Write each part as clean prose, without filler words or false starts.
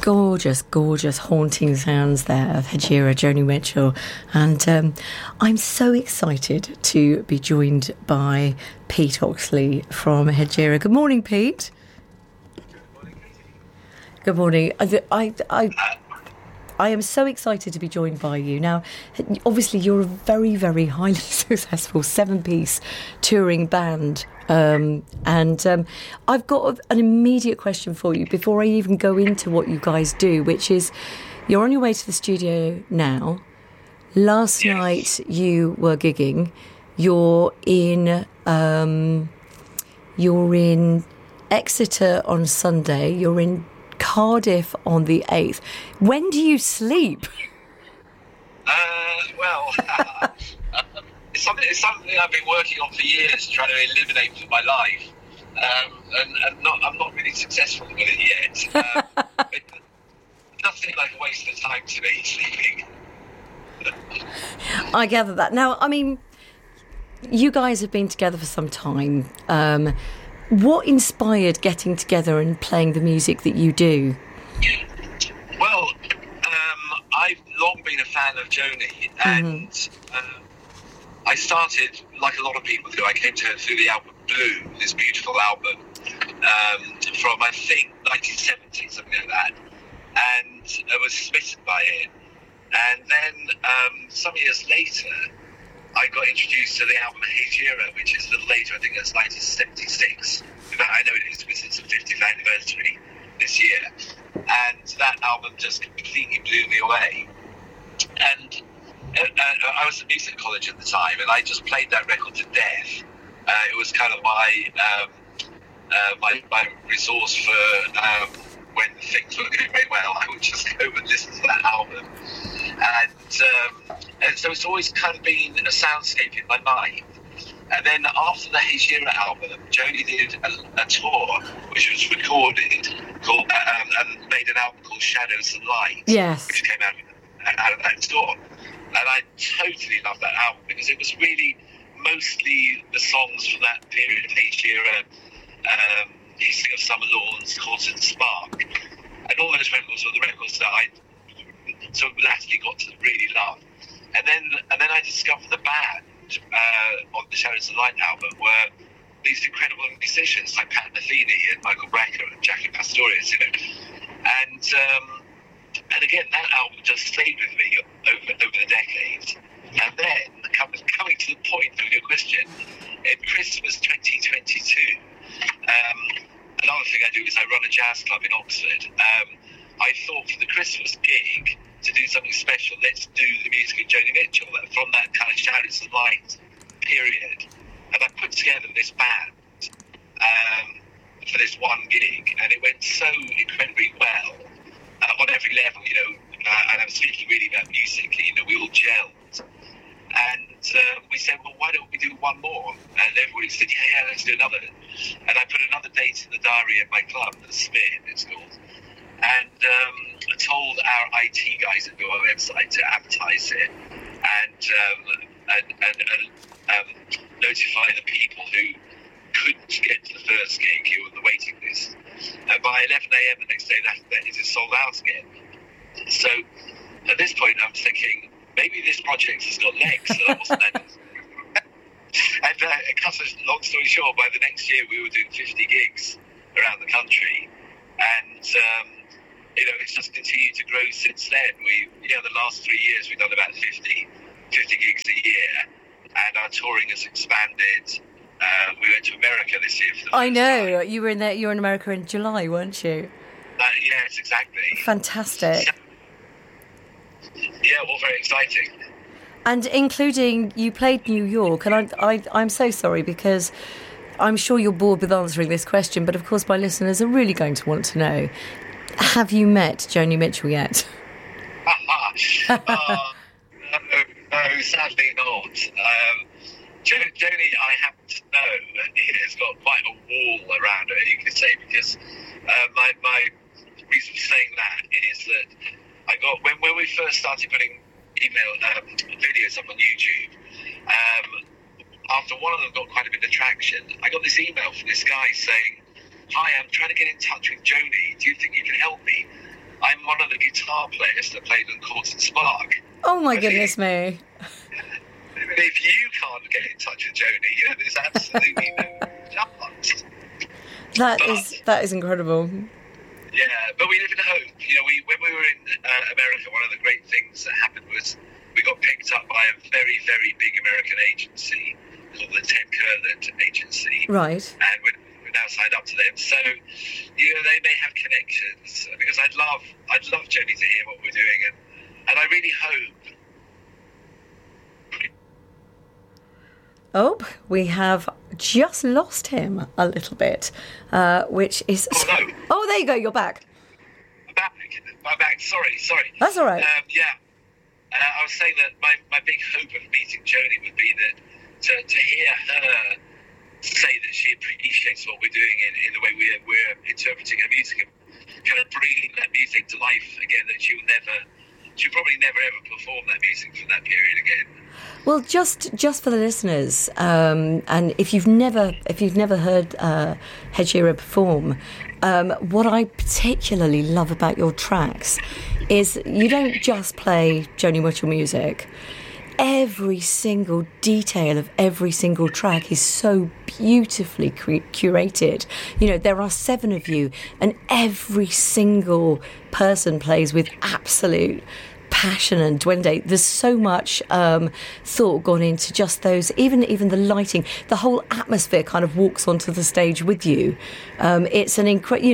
gorgeous, gorgeous, haunting sounds there of Hejira, Joni Mitchell. And I'm so excited to be joined by Pete Oxley from Hejira. Good morning, Pete. Good morning. I am so excited to be joined by you. Now, obviously, you're a very, very highly successful 7-piece touring band. I've got an immediate question for you before I even go into what you guys do, which is, you're on your way to the studio now. Last night you were gigging. You're in Exeter on Sunday. You're in Cardiff on the 8th. When do you sleep? It's something I've been working on for years, trying to eliminate from my life, I'm not really successful with it yet. Nothing like a waste of time to me, sleeping. I gather that. Now, I mean, you guys have been together for some time. What inspired getting together and playing the music that you do? Well, I've long been a fan of Joni, and I started, like a lot of people do, I came to her through the album Blue, this beautiful album from, I think, 1970, something like that, and I was smitten by it. And then some years later, I got introduced to the album Hejira, which is a little later. I think that's 1976. In fact, I know it is because it's the 50th anniversary this year. And that album just completely blew me away. And I was at music college at the time, and I just played that record to death. It was kind of my resource for when things were going very well. I would just go and listen to that album. And so it's always kind of been a soundscape in my mind. And then after the Hejira album, Joni did a tour which was recorded called and made an album called Shadows and Light, which came out of that tour. And I totally loved that album because it was really mostly the songs from that period, Hejira, Hissing of Summer Lawns, Caught in Spark, and all those records were the records that I sort of latterly got to really love. And then I discovered the band on the Shadows and Light album were these incredible musicians like Pat Metheny and Michael Brecker and Jackie Pastorius, and again, that album just stayed with me over the decades. And then, coming to the point of your question, in Christmas 2022, another thing I do is I run a jazz club in Oxford. I thought for the Christmas gig to do something special, let's do the music of Joni Mitchell from that kind of Shadows and Light period. And I put together this band for this one gig, and it went so incredibly well on every level, and I'm speaking really about music, we all gelled. And we said, well, why don't we do one more? And everybody said, yeah, let's do another. And I put another date in the diary at my club, the Spin, it's called. And I told our IT guys that do our website to advertise it and notify the people who couldn't get to the first gig who were on the waiting list. And by 11 a.m. the next day, that it is sold out again. So at this point, I'm thinking, maybe this project has got legs. So that wasn't that. And cut a long story short, by the next year, we were doing 50 gigs around the country. And it's just continued to grow since then. The last 3 years we've done about 50 gigs a year, and our touring has expanded. We went to America this year. For the I know time. you were in America in July, weren't you? Yes, exactly. Fantastic. Yeah, all very exciting. And including, you played New York, and I'm so sorry because I'm sure you're bored with answering this question, but of course my listeners are really going to want to know, have you met Joni Mitchell yet? No, sadly not. Joni, I happen to know, has got quite a wall around her, you could say, because my reason for saying that is that I got, when we first started putting videos up on YouTube, after one of them got quite a bit of traction, I got this email from this guy saying, hi, I'm trying to get in touch with Joni. Do you think you can help me? I'm one of the guitar players that played on Court and Spark. Oh my goodness me. If you can't get in touch with Joni, there's absolutely no chance. That is incredible. Yeah, but we live in hope. When we were in America, one of the great things that happened was we got picked up by a very, very big American agency called the Ted Kurland Agency. Right. And we're now signed up to them. So, they may have connections, because I'd love Joni to hear what we're doing, and I really hope. Oh, we have just lost him a little bit, which is... Oh, no. Oh, there you go, you're back. I'm back. Sorry. That's all right. I was saying that my big hope of meeting Joni would be that to hear her say that she appreciates what we're doing in the way we're interpreting her music, and kind of bringing that music to life again, that she'll probably never ever perform that music from that period again. Well, just for the listeners, and if you've never heard Ed Sheeran perform, what I particularly love about your tracks is you don't just play Joni Mitchell music. Every single detail of every single track is so beautifully curated. There are 7 of you, and every single person plays with absolute passion and duende. There's so much thought gone into just those. Even the lighting, the whole atmosphere kind of walks onto the stage with you. It's an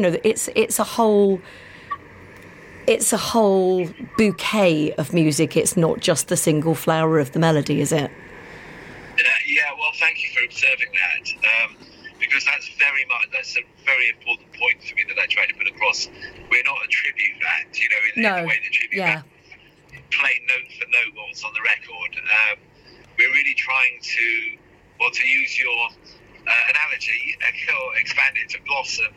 It's a whole bouquet of music. It's not just the single flower of the melody, is it? Well, thank you for observing that, because that's a very important point for me that I try to put across. We're not a tribute band, in the way that tribute band play note for note what's on the record. We're really trying to use your analogy, expand it to blossom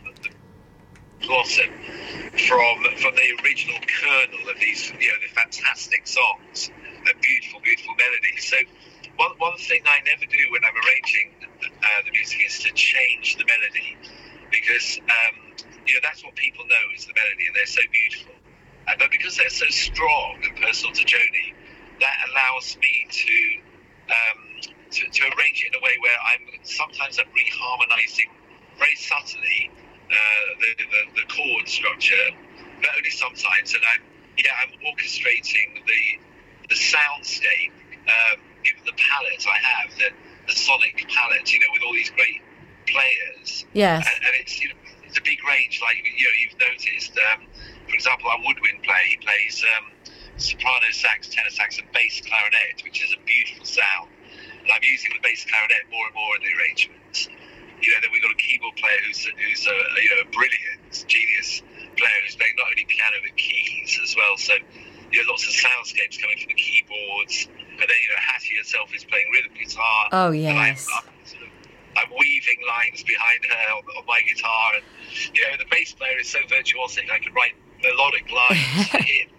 from the original kernel of these, the fantastic songs, the beautiful, beautiful melodies. So one thing I never do when I'm arranging the music is to change the melody, because that's what people know is the melody, and they're so beautiful. But because they're so strong and personal to Joni, that allows me to arrange it in a way where sometimes I'm reharmonizing very subtly the chord structure, but only sometimes. And I'm orchestrating the soundscape, given the palette I have, the sonic palette, with all these great players. Yes. And it's a big range. Like you've noticed, for example, our woodwind player, he plays soprano sax, tenor sax, and bass clarinet, which is a beautiful sound. And I'm using the bass clarinet more and more in the arrangements. Then we've got a keyboard player who's a brilliant genius player who's playing not only piano but keys as well. So lots of soundscapes coming from the keyboards, and then Hattie herself is playing rhythm guitar. Oh yes. And I'm weaving lines behind her on my guitar, and the bass player is so virtuosic I can write melodic lines for him.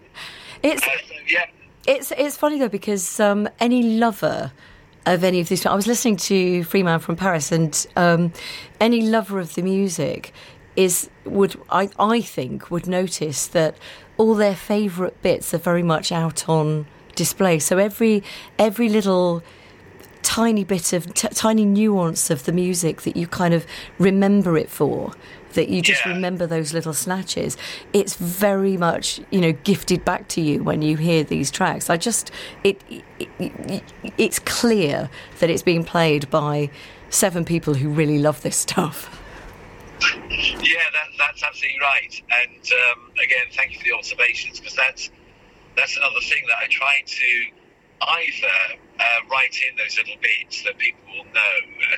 It's funny though, because any lover of any of this, I was listening to Free Man from Paris, and any lover of the music would notice that all their favourite bits are very much out on display. So every little tiny bit of tiny nuance of the music that you kind of remember it for, that you just remember those little snatches, it's very much gifted back to you when you hear these tracks. It's clear that it's being played by 7 people who really love this stuff. Yeah, that's absolutely right. And again, thank you for the observations, because that's another thing that I try to either write in those little bits that people will know,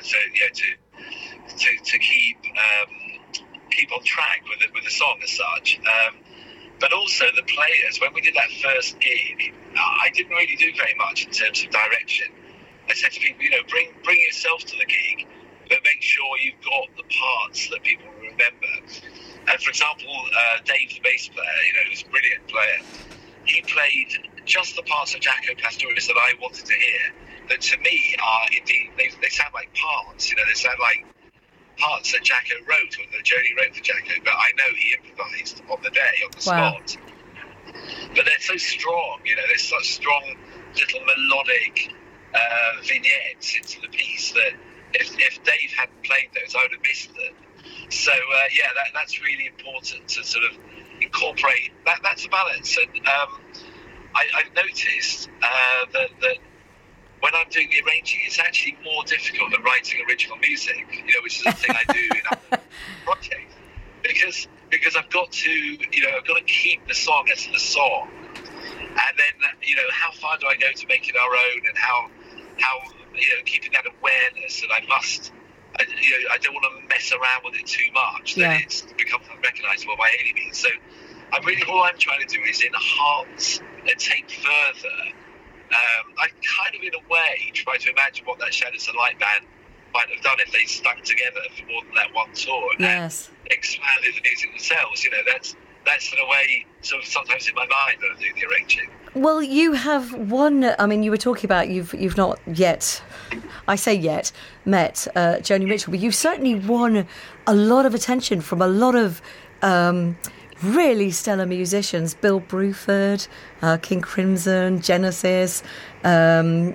to keep on track with the song as such. But also the players, when we did that first gig, I didn't really do very much in terms of direction. I said to people, bring yourself to the gig, but make sure you've got the parts that people will remember. And for example, Dave, the bass player, who's a brilliant player, he played just the parts of Jaco Pastorius that I wanted to hear, that to me are indeed, they sound like parts, they sound like parts that Jacko wrote, or that Joni wrote for Jacko, but I know he improvised on the day, on the spot. But they're so strong, there's such strong little melodic vignettes into the piece that if Dave hadn't played those, I would have missed them. So, that's really important to sort of incorporate. That's a balance. And I've noticed that when I'm doing the arranging, it's actually more difficult than writing original music, which is the thing I do in other projects. Because I've got to keep the song as the song. And then, how far do I go to make it our own, and how keeping that awareness that I don't want to mess around with it too much, that it becomes unrecognisable by any means. So all I'm trying to do is enhance and take further. I kind of, in a way, try to imagine what that Shadows of Light band might have done if they stuck together for more than that one tour and expanded the music themselves. That's in a way sort of sometimes in my mind when I'm doing the arranging. Well, you have one. I mean, you were talking about you've not yet, I say yet, met Joni Mitchell, but you've certainly won a lot of attention from a lot of really stellar musicians: Bill Bruford, King Crimson, Genesis. There's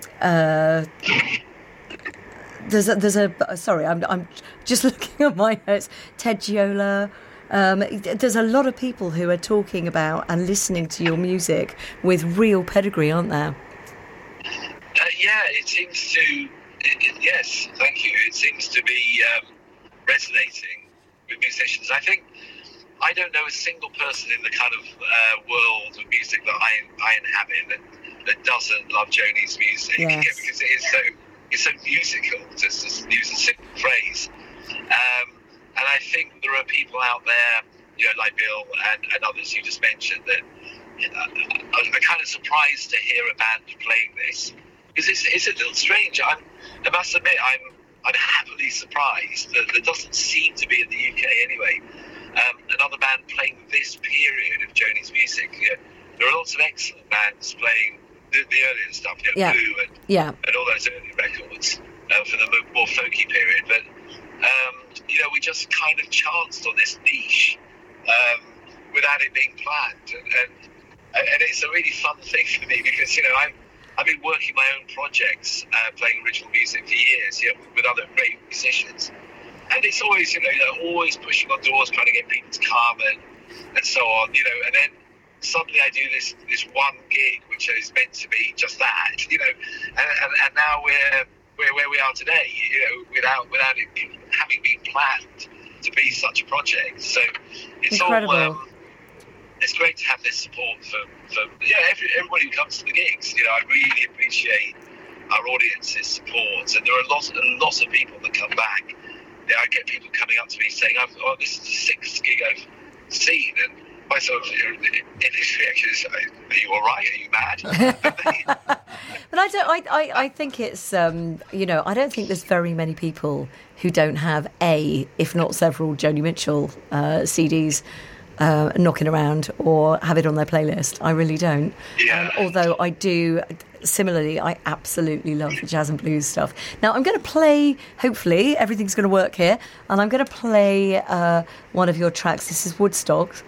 a sorry, I'm just looking at my notes. Ted Giola. There's a lot of people who are talking about and listening to your music with real pedigree, aren't there? It seems to. Yes, thank you. It seems to be resonating with musicians. I think I don't know a single person in the kind of world of music that I inhabit that doesn't love Joni's music. Because it's so musical. Just to use a simple phrase. And I think there are people out there, like Bill and others you just mentioned, that are kind of surprised to hear a band playing this, because it's a little strange. I must admit, I'm happily surprised that there doesn't seem to be in the UK anyway another band playing this period of Joni's music. There are lots of excellent bands playing the earlier stuff, Blue and all those early records for the more folky period, but. We just kind of chanced on this niche without it being planned, and it's a really fun thing for me because I've been working my own projects, playing original music for years, with other great musicians, and it's always always pushing on doors, trying to get people to come and so on, and then suddenly I do this one gig which is meant to be just that, and now we're where we are today, without it having been planned to be such a project. So it's incredible. All it's great to have this support for everybody who comes to the gigs. I really appreciate our audience's support, and there are lots of people that come back. I get people coming up to me saying, "This is the 6th gig I've seen," and my sort of initial reaction is, "Are you all right? Are you mad?" But I think it's I don't think there's very many people who don't have if not several Joni Mitchell CDs knocking around or have it on their playlist. I really don't. Although I do. Similarly, I absolutely love the jazz and blues stuff. Now, I'm going to play, hopefully, everything's going to work here, and I'm going to play one of your tracks. This is Woodstock.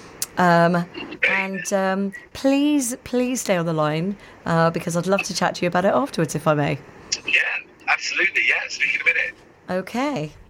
Please stay on the line because I'd love to chat to you about it afterwards, if I may. Yeah, absolutely. Yeah, speak in a minute. Okay.